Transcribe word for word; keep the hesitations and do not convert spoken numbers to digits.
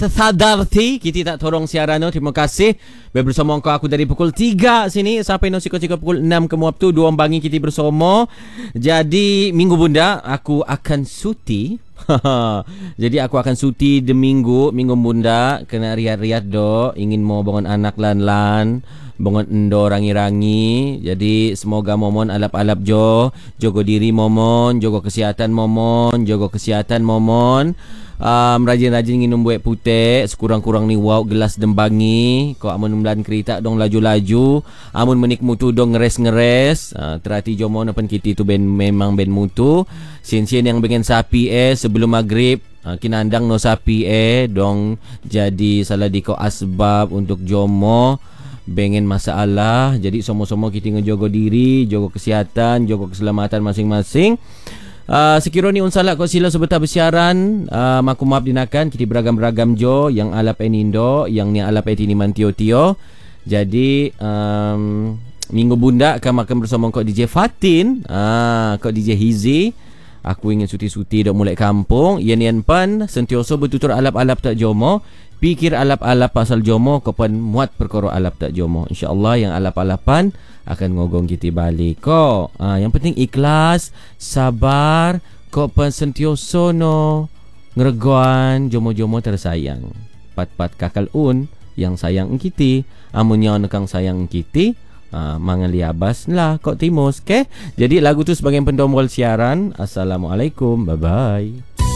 tersadarti kita tak torong siaran no. Terima kasih bersama kau aku dari pukul tiga sini sampai no siko-siko pukul enam ke waktu dua bangi kita bersama. Jadi minggu bunda aku akan suti. Jadi aku akan suti di minggu minggu bunda kena riat-riat do ingin mau bangun anak lan-lan bangun endo rangi-rangi. Jadi semoga momon alap-alap jo jogo diri momon, jogo kesihatan momon, jogo kesihatan momon. Um, rajin-rajin minum buat putih sekurang-kurang ni wow gelas dembangi. Kau amun membelan kereta dong laju-laju, amun menik mutu dong ngeres-ngeres. uh, terhati jomon apa kita tu ben memang ben mutu sin-sin yang pengen sapi eh sebelum maghrib uh, kinandang no sapi eh dong jadi salah diko asbab untuk jomo bengen masalah. Jadi semua-semua kita ngejogo diri, jogo kesihatan, jogo keselamatan masing-masing. Uh, sekiranya ni unsalak kau sila sebentar bersiaran, uh, maku maaf dinakan kita beragam-beragam jo yang alap enindo yang ni alap etini mantio-tio. Jadi um, minggu bunda akan makan bersama kau D J Fatin, uh, kau D J Hizi. Aku ingin suti-suti dah mulai kampung. Yan yan pan sentioso bertutur alap-alap tak jomo. Pikir alap-alap pasal jomo kau pun muat perkara alap tak jomo. InsyaAllah yang alap-alapan akan ngogong kita balik kok. Ah, yang penting ikhlas, sabar, kau pun sentioso no ngereguan jomo-jomo tersayang. Pat-pat kakal un yang sayang kita, amunnya nekang sayang kita. Ah, mangaliabas lah kok timus, ke? Okay? Jadi lagu tu sebagai pendombol siaran. Assalamualaikum, bye bye.